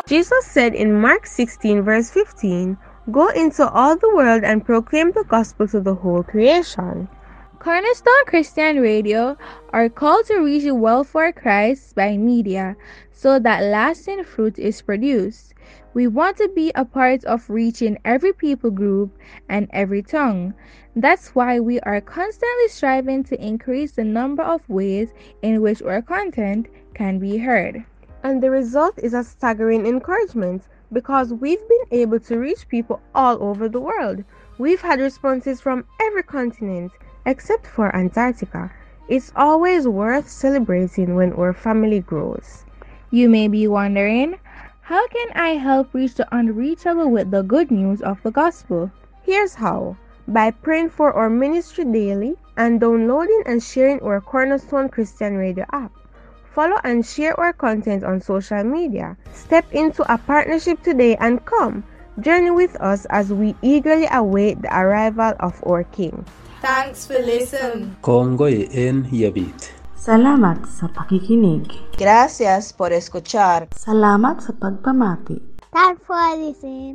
Jesus said in Mark 16 verse 15, "Go into all the world and proclaim the gospel to the whole creation." Cornerstone Christian Radio are called to reach the world for Christ by media so that lasting fruit is produced. We want to be a part of reaching every people group and every tongue. That's why we are constantly striving to increase the number of ways in which our content can be heard. And the result is a staggering encouragement because we've been able to reach people all over the world. We've had responses from every continent except for Antarctica. It's always worth celebrating when our family grows. You may be wondering, how can I help reach the unreachable with the good news of the gospel? Here's how. By praying for our ministry daily and downloading and sharing our Cornerstone Christian Radio app. Follow and share our content on social media. Step into a partnership today and come, journey with us as we eagerly await the arrival of our King. Thanks for listening. Kongoi en Yabit. Salamat sa pakikinig. Gracias por escuchar. Salamat sa pagpamati. Thanks for listening.